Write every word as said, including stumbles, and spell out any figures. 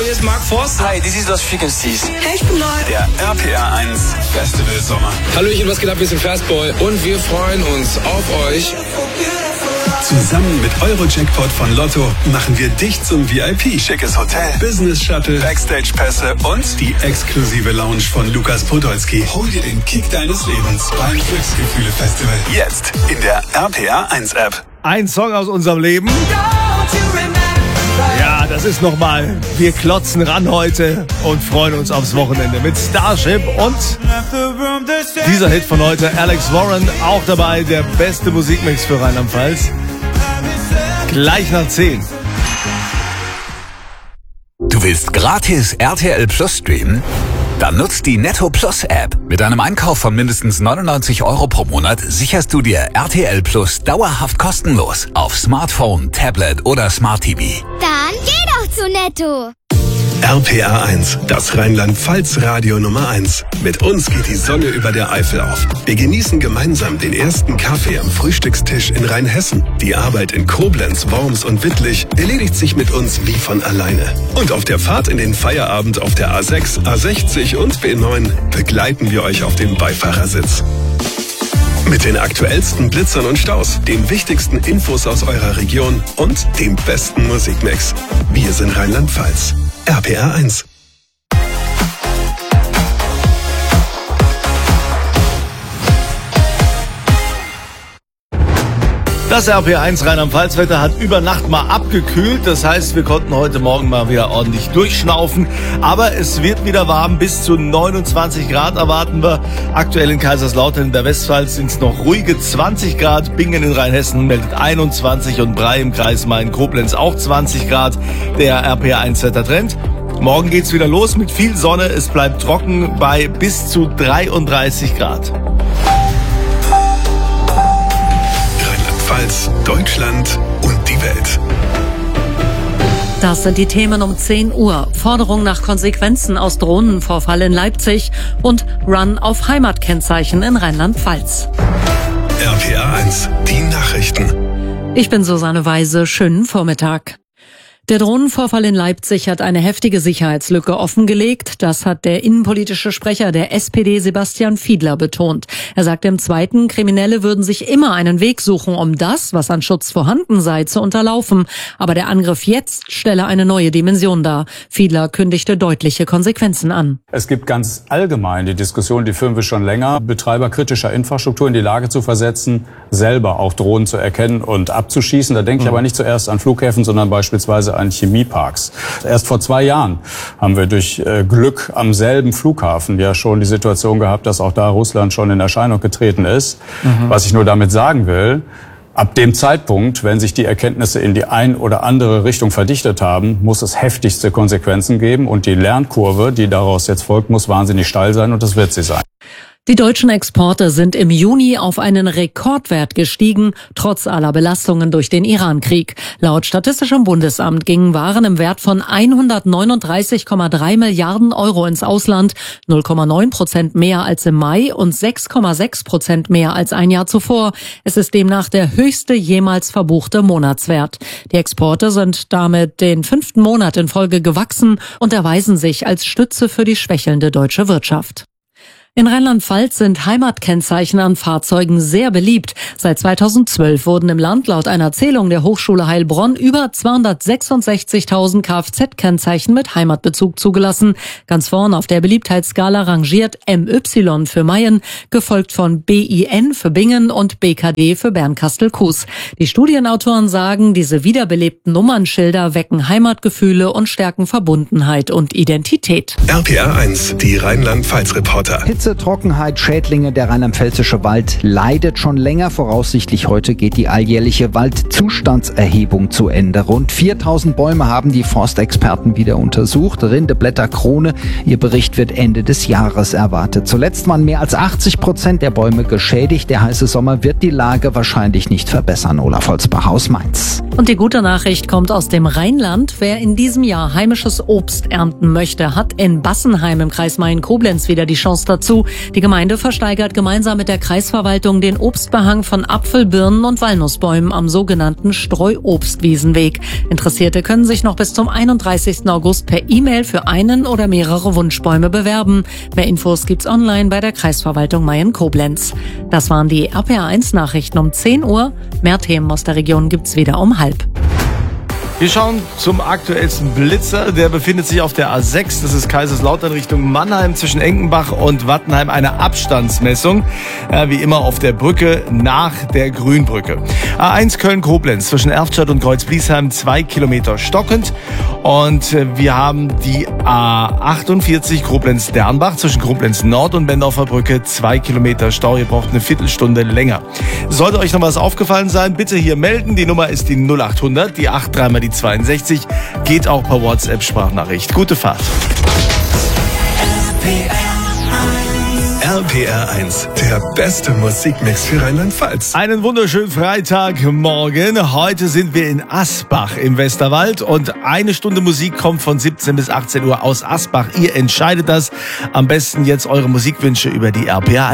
hier ist Mark Forster. Hi, this is Lost Frequencies. Hey, ich bin neu. Der R P R eins Festival Sommer. Hallöchen, was geht ab? Wir sind Fastboy und wir freuen uns auf euch. Zusammen mit Euro-Jackpot von Lotto machen wir dich zum V I P. Schickes Hotel, Business-Shuttle, Backstage-Pässe und die exklusive Lounge von Lukas Podolski. Hol dir den Kick deines Lebens beim Glücksgefühle-Festival. jetzt in der R P R eins App. Ein Song aus unserem Leben. Ja, das ist nochmal. Wir klotzen ran heute und freuen uns aufs Wochenende mit Starship und dieser Hit von heute, Alex Warren, auch dabei, der beste Musikmix für Rheinland-Pfalz. Gleich nach zehn. Du willst gratis R T L Plus streamen? Dann nutzt die Netto Plus App. Mit einem Einkauf von mindestens neunundneunzig Euro pro Monat sicherst du dir R T L Plus dauerhaft kostenlos auf Smartphone, Tablet oder Smart T V. Dann geh doch zu Netto. R P R eins, das Rheinland-Pfalz-Radio Nummer eins. Mit uns geht die Sonne über der Eifel auf. Wir genießen gemeinsam den ersten Kaffee am Frühstückstisch in Rheinhessen. Die Arbeit in Koblenz, Worms und Wittlich erledigt sich mit uns wie von alleine. Und auf der Fahrt in den Feierabend auf der A sechs, A sechzig und B neun begleiten wir euch auf dem Beifahrersitz. Mit den aktuellsten Blitzern und Staus, den wichtigsten Infos aus eurer Region und dem besten Musikmix. Wir sind Rheinland-Pfalz. R P R eins. Das R P R eins Rheinland-Pfalz-Wetter hat über Nacht mal abgekühlt. Das heißt, wir konnten heute Morgen mal wieder ordentlich durchschnaufen. Aber es wird wieder warm. Bis zu neunundzwanzig Grad erwarten wir. Aktuell in Kaiserslautern in der Westpfalz sind es noch ruhige zwanzig Grad. Bingen in Rheinhessen meldet einundzwanzig und Brei im Kreis Main-Koblenz auch zwanzig Grad. Der R P R eins Wettertrend. Morgen geht's wieder los mit viel Sonne. Es bleibt trocken bei bis zu dreiunddreißig Grad. Rheinland-Pfalz, Deutschland und die Welt. Das sind die Themen um zehn Uhr. Forderung nach Konsequenzen aus Drohnenvorfall in Leipzig und Run auf Heimatkennzeichen in Rheinland-Pfalz. R P R eins, die Nachrichten. Ich bin Susanne Weise. Schönen Vormittag. Der Drohnenvorfall in Leipzig hat eine heftige Sicherheitslücke offengelegt. Das hat der innenpolitische Sprecher der S P D Sebastian Fiedler betont. Er sagte im Zweiten, Kriminelle würden sich immer einen Weg suchen, um das, was an Schutz vorhanden sei, zu unterlaufen. Aber der Angriff jetzt stelle eine neue Dimension dar. Fiedler kündigte deutliche Konsequenzen an. Es gibt ganz allgemein die Diskussion, die führen wir schon länger, Betreiber kritischer Infrastruktur in die Lage zu versetzen, selber auch Drohnen zu erkennen und abzuschießen. Da denke ich aber nicht zuerst an Flughäfen, sondern beispielsweise an Chemieparks. Erst vor zwei Jahren haben wir durch äh, Glück am selben Flughafen ja schon die Situation gehabt, dass auch da Russland schon in Erscheinung getreten ist. Mhm. Was ich nur damit sagen will, ab dem Zeitpunkt, wenn sich die Erkenntnisse in die ein oder andere Richtung verdichtet haben, muss es heftigste Konsequenzen geben und die Lernkurve, die daraus jetzt folgt, muss wahnsinnig steil sein und das wird sie sein. Die deutschen Exporte sind im Juni auf einen Rekordwert gestiegen, trotz aller Belastungen durch den Iran-Krieg. Laut Statistischem Bundesamt gingen Waren im Wert von hundertneununddreißig Komma drei Milliarden Euro ins Ausland, null Komma neun Prozent mehr als im Mai und sechs Komma sechs Prozent mehr als ein Jahr zuvor. Es ist demnach der höchste jemals verbuchte Monatswert. Die Exporte sind damit den fünften Monat in Folge gewachsen und erweisen sich als Stütze für die schwächelnde deutsche Wirtschaft. In Rheinland-Pfalz sind Heimatkennzeichen an Fahrzeugen sehr beliebt. Seit zweitausendzwölf wurden im Land laut einer Zählung der Hochschule Heilbronn über zweihundertsechsundsechzigtausend Kfz-Kennzeichen mit Heimatbezug zugelassen. Ganz vorn auf der Beliebtheitsskala rangiert M Y für Mayen, gefolgt von B I N für Bingen und B K D für Bernkastel-Kues. Die Studienautoren sagen, diese wiederbelebten Nummernschilder wecken Heimatgefühle und stärken Verbundenheit und Identität. R P R eins, die Rheinland-Pfalz-Reporter. Hitze, Trockenheit, Schädlinge, der rheinland-pfälzische Wald leidet schon länger. Voraussichtlich heute geht die alljährliche Waldzustandserhebung zu Ende. Rund viertausend Bäume haben die Forstexperten wieder untersucht. Rinde, Blätter, Krone. Ihr Bericht wird Ende des Jahres erwartet. Zuletzt waren mehr als achtzig Prozent der Bäume geschädigt. Der heiße Sommer wird die Lage wahrscheinlich nicht verbessern. Olaf Holzbach aus Mainz. Und die gute Nachricht kommt aus dem Rheinland. Wer in diesem Jahr heimisches Obst ernten möchte, hat in Bassenheim im Kreis Main-Koblenz wieder die Chance dazu. zu. Die Gemeinde versteigert gemeinsam mit der Kreisverwaltung den Obstbehang von Apfel-, Birnen- und Walnussbäumen am sogenannten Streuobstwiesenweg. Interessierte können sich noch bis zum einunddreißigsten August per E-Mail für einen oder mehrere Wunschbäume bewerben. Mehr Infos gibt's online bei der Kreisverwaltung Mayen-Koblenz. Das waren die R P R eins Nachrichten um zehn Uhr. Mehr Themen aus der Region gibt's wieder um halb. Wir schauen zum aktuellsten Blitzer. Der befindet sich auf der A sechs. Das ist Kaiserslautern Richtung Mannheim zwischen Enkenbach und Wattenheim. Eine Abstandsmessung, äh, wie immer auf der Brücke nach der Grünbrücke. A eins Köln-Koblenz zwischen Erftstadt und Kreuzbliesheim zwei Kilometer stockend. Und äh, wir haben die A achtundvierzig Koblenz-Dernbach zwischen Koblenz Nord und Bendorfer Brücke zwei Kilometer Stau. Ihr braucht eine Viertelstunde länger. Sollte euch noch was aufgefallen sein, bitte hier melden. Die Nummer ist die null acht hundert, die acht dreimal die zweiundsechzig, geht auch per WhatsApp-Sprachnachricht. Gute Fahrt. R P R eins, der beste Musikmix für Rheinland-Pfalz. Einen wunderschönen Freitagmorgen. Heute sind wir in Asbach im Westerwald und eine Stunde Musik kommt von siebzehn bis achtzehn Uhr aus Asbach. Ihr entscheidet das. Am besten jetzt eure Musikwünsche über die R P R